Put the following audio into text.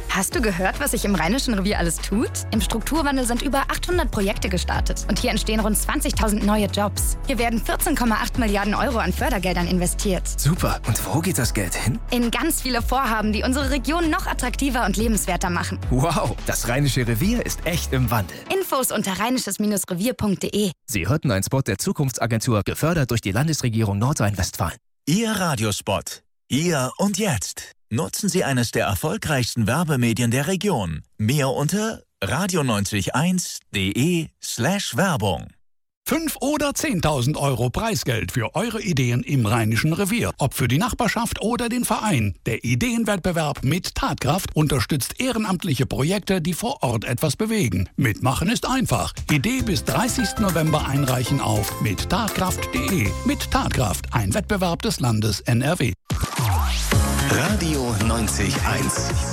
Hast du gehört, was sich im Rheinischen Revier alles tut? Im Strukturwandel sind über 800 Projekte gestartet und hier entstehen rund 20.000 neue Jobs. Hier werden 14,8 Milliarden Euro an Fördergeldern investiert. Super. Und wo geht das Geld hin? In ganz viele Vorhaben, die unsere Region noch attraktiver und lebenswerter machen. Wow, das Rheinische Revier ist echt im Wandel. Infos unter rheinisches-revier.de. Sie hörten einen Spot der Zukunftsagentur, gefördert durch die Landesregierung Nordrhein-Westfalen. Ihr Radiospot. Hier und jetzt. Nutzen Sie eines der erfolgreichsten Werbemedien der Region. Mehr unter radio901.de/Werbung. 5 oder 10.000 Euro Preisgeld für eure Ideen im Rheinischen Revier. Ob für die Nachbarschaft oder den Verein. Der Ideenwettbewerb mit Tatkraft unterstützt ehrenamtliche Projekte, die vor Ort etwas bewegen. Mitmachen ist einfach. Idee bis 30. November einreichen auf mittatkraft.de. Mit Tatkraft, ein Wettbewerb des Landes NRW. Radio 90.1